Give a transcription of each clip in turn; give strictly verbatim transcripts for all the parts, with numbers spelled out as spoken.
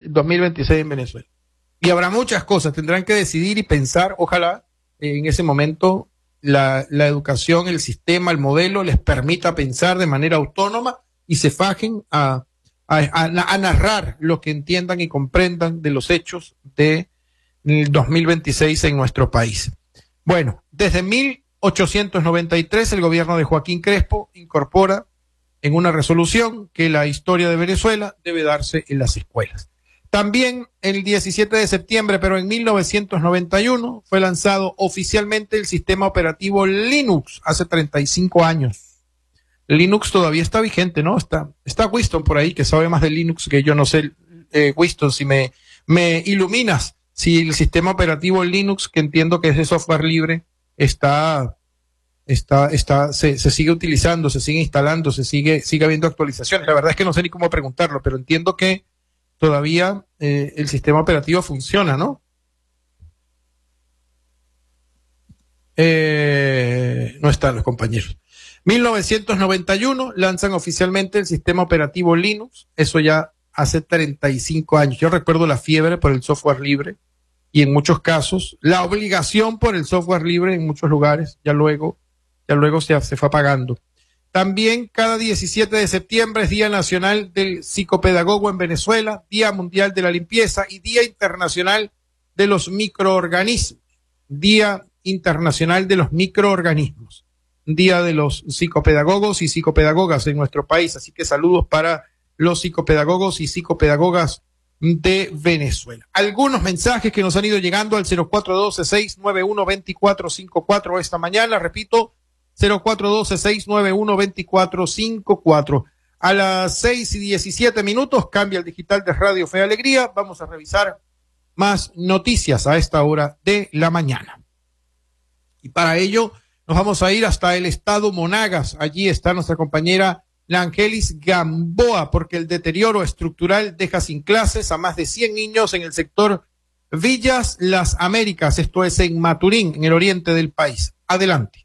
dos mil veintiséis en Venezuela. Y habrá muchas cosas, tendrán que decidir y pensar, ojalá eh, en ese momento la, la educación, el sistema, el modelo les permita pensar de manera autónoma y se fajen a, a, a, a narrar lo que entiendan y comprendan de los hechos de dos mil veintiséis en nuestro país. Bueno, desde mil ochocientos noventa y tres el gobierno de Joaquín Crespo incorpora en una resolución que la historia de Venezuela debe darse en las escuelas. También el diecisiete de septiembre, pero en mil novecientos noventa y uno, fue lanzado oficialmente el sistema operativo Linux, hace treinta y cinco años. Linux todavía está vigente, ¿no? Está, está Winston por ahí, que sabe más de Linux que yo, no sé, eh, Winston, si me, me iluminas, si el sistema operativo Linux, que entiendo que es de software libre, está... Está, está, se, se sigue utilizando, se sigue instalando, se sigue, sigue habiendo actualizaciones. La verdad es que no sé ni cómo preguntarlo, pero entiendo que todavía eh, el sistema operativo funciona, ¿no? Eh, no están los compañeros. mil novecientos noventa y uno lanzan oficialmente el sistema operativo Linux, eso ya hace treinta y cinco años. Yo recuerdo la fiebre por el software libre y en muchos casos la obligación por el software libre en muchos lugares, ya luego ya luego se, se fue apagando. También cada diecisiete de septiembre es Día Nacional del Psicopedagogo en Venezuela, Día Mundial de la Limpieza y Día Internacional de los Microorganismos. Día Internacional de los Microorganismos. Día de los psicopedagogos y psicopedagogas en nuestro país. Así que saludos para los psicopedagogos y psicopedagogas de Venezuela. Algunos mensajes que nos han ido llegando al cero cuatro uno dos, seis nueve uno, dos cuatro cinco cuatro esta mañana. Repito, cero cuatro uno dos, seis nueve uno, dos cuatro cinco cuatro. A las seis y diecisiete minutos cambia el digital de Radio Fe y Alegría. Vamos a revisar más noticias a esta hora de la mañana. Y para ello nos vamos a ir hasta el estado Monagas. Allí está nuestra compañera la Angelis Gamboa, porque el deterioro estructural deja sin clases a más de cien niños en el sector Villas Las Américas. Esto es en Maturín, en el oriente del país. Adelante.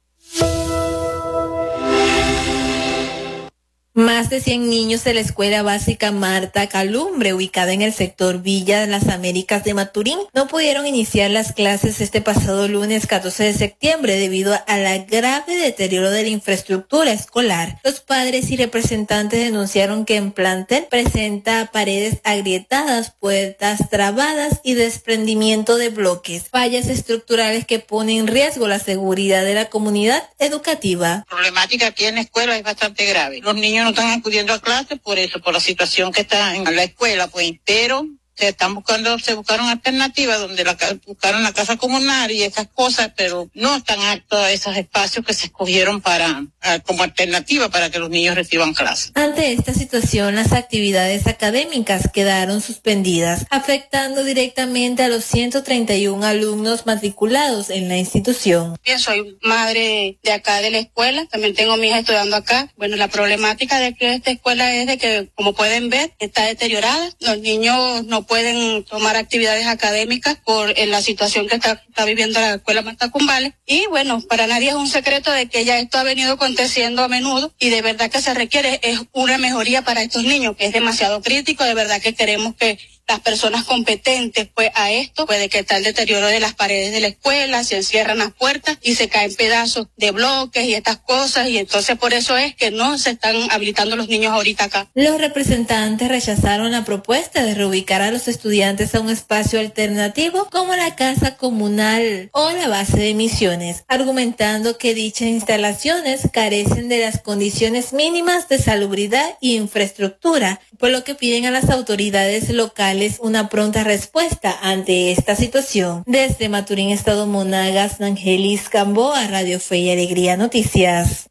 Más de cien niños de la Escuela Básica Marta Calumbre, ubicada en el sector Villa de las Américas de Maturín, no pudieron iniciar las clases este pasado lunes catorce de septiembre debido a la grave deterioro de la infraestructura escolar. Los padres y representantes denunciaron que en plantel presenta paredes agrietadas, puertas trabadas y desprendimiento de bloques, fallas estructurales que ponen en riesgo la seguridad de la comunidad educativa. La problemática aquí en la escuela es bastante grave. Los niños no están acudiendo a clases por eso, por la situación que está en la escuela, pues, pero se están buscando, se buscaron alternativas donde la, buscaron la casa comunal y esas cosas, pero no están aptos a esos espacios que se escogieron para, a, como alternativa para que los niños reciban clases. Ante esta situación, las actividades académicas quedaron suspendidas, afectando directamente a los ciento treinta y uno alumnos matriculados en la institución. Yo soy madre de acá de la escuela, también tengo mi hija estudiando acá. Bueno, la problemática de que esta escuela es de que, como pueden ver, está deteriorada. Los niños no pueden tomar actividades académicas por en la situación que está, está viviendo la escuela Marta Cumbales. Y bueno, para nadie es un secreto de que ya esto ha venido aconteciendo a menudo y de verdad que se requiere es una mejoría para estos niños, que es demasiado crítico. De verdad que queremos que las personas competentes pues a esto, puede que está el deterioro de las paredes de la escuela, se encierran las puertas y se caen pedazos de bloques y estas cosas, y entonces por eso es que no se están habilitando los niños ahorita acá. Los representantes rechazaron la propuesta de reubicar a los estudiantes a un espacio alternativo como la casa comunal o la base de misiones, argumentando que dichas instalaciones carecen de las condiciones mínimas de salubridad y infraestructura, por lo que piden a las autoridades locales una pronta respuesta ante esta situación. Desde Maturín, estado Monagas, Angelis Gamboa, Radio Fe y Alegría Noticias.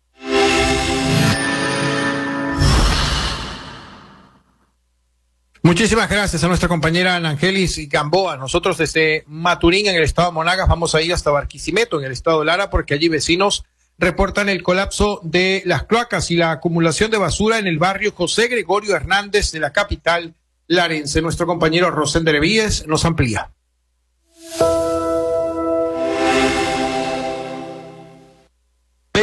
Muchísimas gracias a nuestra compañera Ana Angelis Gamboa. Nosotros desde Maturín, en el estado de Monagas, vamos a ir hasta Barquisimeto, en el estado de Lara, porque allí vecinos reportan el colapso de las cloacas y la acumulación de basura en el barrio José Gregorio Hernández de la capital larense. Nuestro compañero Rosender Víez nos amplía.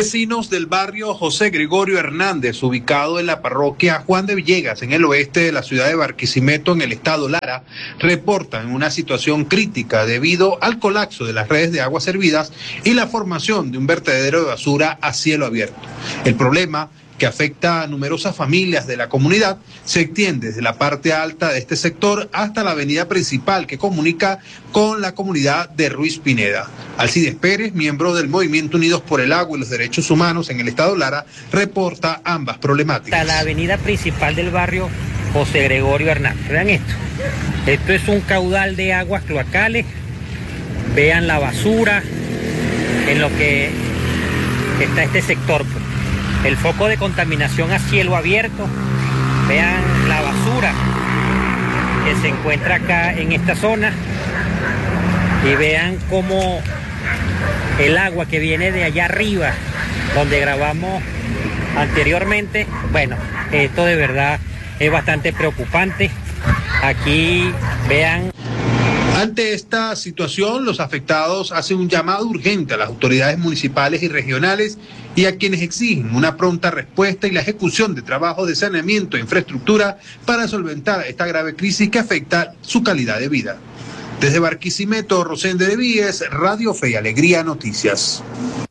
Vecinos del barrio José Gregorio Hernández, ubicado en la parroquia Juan de Villegas, en el oeste de la ciudad de Barquisimeto, en el estado Lara, reportan una situación crítica debido al colapso de las redes de aguas servidas y la formación de un vertedero de basura a cielo abierto. El problema, que afecta a numerosas familias de la comunidad, se extiende desde la parte alta de este sector hasta la avenida principal que comunica con la comunidad de Ruiz Pineda. Alcides Pérez, miembro del Movimiento Unidos por el Agua y los Derechos Humanos en el estado Lara, reporta ambas problemáticas. Hasta la avenida principal del barrio José Gregorio Hernández. Vean esto. Esto es un caudal de aguas cloacales. Vean la basura en lo que está este sector. El foco de contaminación a cielo abierto. Vean la basura que se encuentra acá en esta zona y vean cómo el agua que viene de allá arriba, donde grabamos anteriormente, bueno, esto de verdad es bastante preocupante. Aquí vean. Ante esta situación, los afectados hacen un llamado urgente a las autoridades municipales y regionales y a quienes exigen una pronta respuesta y la ejecución de trabajos de saneamiento e infraestructura para solventar esta grave crisis que afecta su calidad de vida. Desde Barquisimeto, Rosende de Víez, Radio Fe y Alegría Noticias.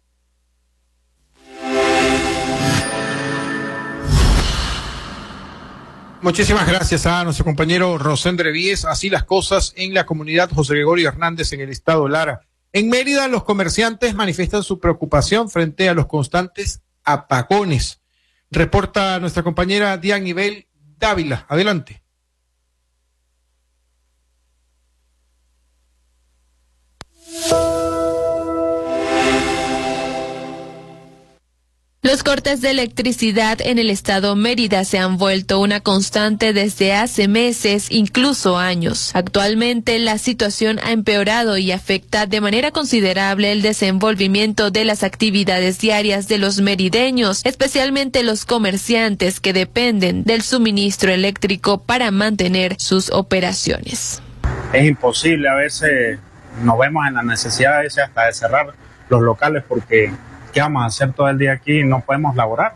Muchísimas gracias a nuestro compañero Rosendre Víez. Así las cosas en la comunidad José Gregorio Hernández en el estado Lara. En Mérida, los comerciantes manifiestan su preocupación frente a los constantes apagones. Reporta nuestra compañera Dianibel Dávila. Adelante. Los cortes de electricidad en el estado Mérida se han vuelto una constante desde hace meses, incluso años. Actualmente la situación ha empeorado y afecta de manera considerable el desenvolvimiento de las actividades diarias de los merideños, especialmente los comerciantes que dependen del suministro eléctrico para mantener sus operaciones. Es imposible, a veces nos vemos en la necesidad a veces hasta de cerrar los locales porque ¿qué vamos a hacer todo el día aquí? No podemos laborar.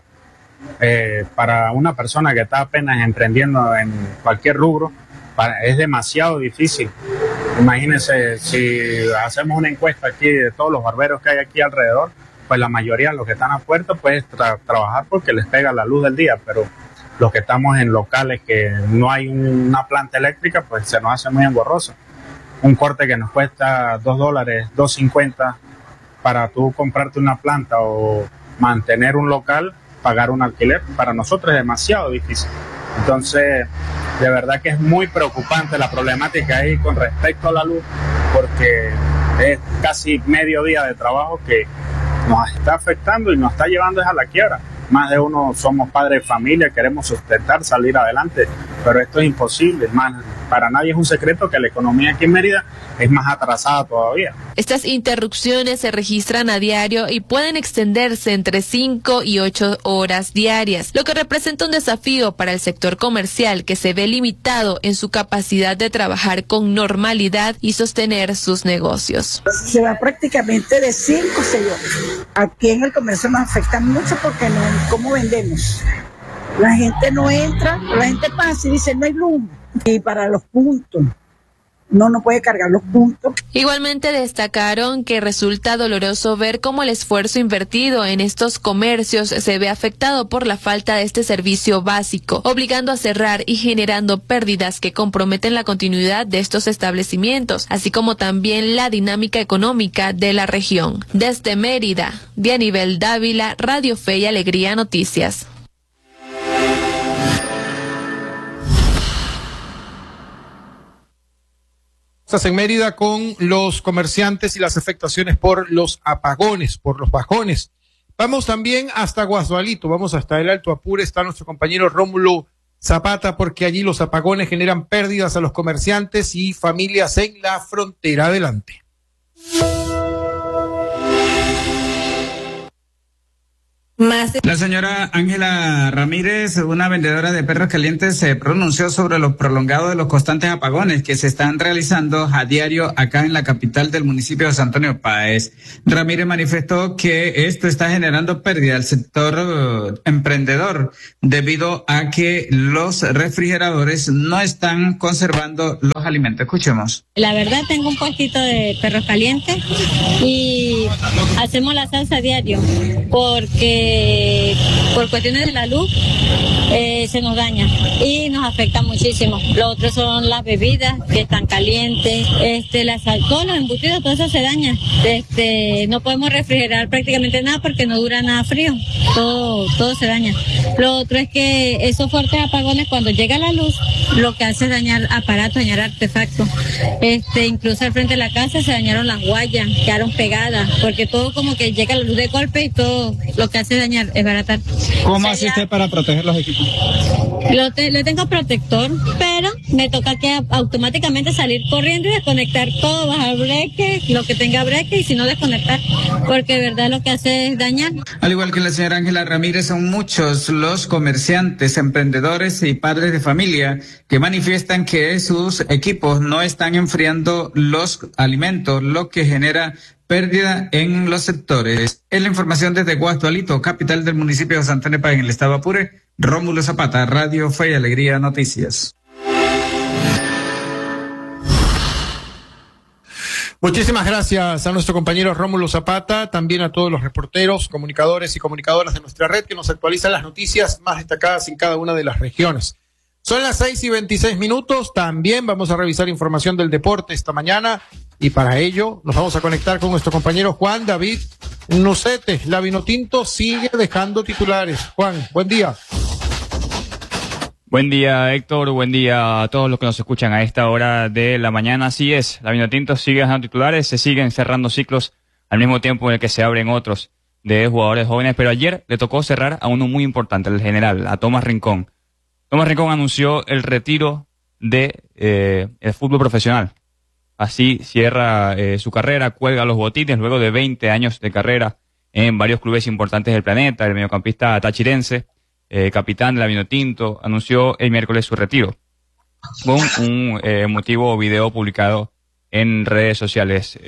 Eh, para una persona que está apenas emprendiendo en cualquier rubro, para, es demasiado difícil. Imagínense, si hacemos una encuesta aquí de todos los barberos que hay aquí alrededor, pues la mayoría de los que están a puerta pueden tra trabajar porque les pega la luz del día, pero los que estamos en locales que no hay una planta eléctrica, pues se nos hace muy engorroso. Un corte que nos cuesta dos dólares, dos cincuenta, para tú comprarte una planta o mantener un local, pagar un alquiler, para nosotros es demasiado difícil. Entonces, de verdad que es muy preocupante la problemática ahí con respecto a la luz, porque es casi medio día de trabajo que nos está afectando y nos está llevando a la quiebra. Más de uno somos padres de familia, queremos sustentar, salir adelante, pero esto es imposible. Más, para nadie es un secreto que la economía aquí en Mérida es más atrasada todavía. Estas interrupciones se registran a diario y pueden extenderse entre cinco y ocho horas diarias, lo que representa un desafío para el sector comercial que se ve limitado en su capacidad de trabajar con normalidad y sostener sus negocios. Se va prácticamente de cinco a seis horas. Aquí en el comercio nos afecta mucho porque no, ¿cómo vendemos? La gente no entra, la gente pasa y dice no hay luz. Y para los puntos, no, no puede cargar los puntos. Igualmente destacaron que resulta doloroso ver cómo el esfuerzo invertido en estos comercios se ve afectado por la falta de este servicio básico, obligando a cerrar y generando pérdidas que comprometen la continuidad de estos establecimientos, así como también la dinámica económica de la región. Desde Mérida, Dianibel Dávila, Radio Fe y Alegría Noticias. En Mérida con los comerciantes y las afectaciones por los apagones, por los bajones. Vamos también hasta Guasualito, vamos hasta el Alto Apure, está nuestro compañero Rómulo Zapata, porque allí los apagones generan pérdidas a los comerciantes y familias en la frontera. Adelante. Más de... La señora Ángela Ramírez, una vendedora de perros calientes, se pronunció sobre los prolongados de los constantes apagones que se están realizando a diario acá en la capital del municipio de San Antonio Páez. Ramírez manifestó que esto está generando pérdida al sector uh, emprendedor debido a que los refrigeradores no están conservando los alimentos. Escuchemos. La verdad, tengo un puestito de perros calientes y hacemos la salsa a diario porque por cuestiones de la luz eh, se nos daña y nos afecta muchísimo. Lo otro son las bebidas que están calientes, este, las todos los embutidos, todo eso se daña. Este, no podemos refrigerar prácticamente nada porque no dura nada frío, todo, todo se daña. Lo otro es que esos fuertes apagones, cuando llega la luz, lo que hace es dañar aparatos, dañar artefactos. Este, incluso al frente de la casa se dañaron las guayas, quedaron pegadas, porque todo como que llega la luz de golpe y todo lo que hace es dañar, es baratar. ¿Cómo hace usted para proteger los equipos? Lo te, le tengo protector, pero me toca que automáticamente salir corriendo y desconectar todo, bajar breque, lo que tenga breque y si no desconectar, porque de verdad lo que hace es dañar. Al igual que la señora Ángela Ramírez, son muchos los comerciantes, emprendedores y padres de familia que manifiestan que sus equipos no están enfriando los alimentos, lo que genera pérdida en los sectores. Es la información desde Guastualito, capital del municipio de San Antonio Páez, en el estado Apure. Rómulo Zapata, Radio Fe y Alegría Noticias. Muchísimas gracias a nuestro compañero Rómulo Zapata, también a todos los reporteros, comunicadores y comunicadoras de nuestra red que nos actualizan las noticias más destacadas en cada una de las regiones. Son las seis y veintiséis minutos, también vamos a revisar información del deporte esta mañana y para ello nos vamos a conectar con nuestro compañero Juan David Nucete. La Vinotinto sigue dejando titulares. Juan, buen día. Buen día, Héctor. Buen día a todos los que nos escuchan a esta hora de la mañana. Así es, la Vinotinto sigue dejando titulares, se siguen cerrando ciclos al mismo tiempo en el que se abren otros de jugadores jóvenes, pero ayer le tocó cerrar a uno muy importante, el general, a Tomás Rincón. Tomás Rincón anunció el retiro de eh, el fútbol profesional. Así cierra eh, su carrera, cuelga los botines luego de veinte años de carrera en varios clubes importantes del planeta. El mediocampista tachirense, eh, capitán de la Vinotinto, anunció el miércoles su retiro con un eh, emotivo video publicado en redes sociales.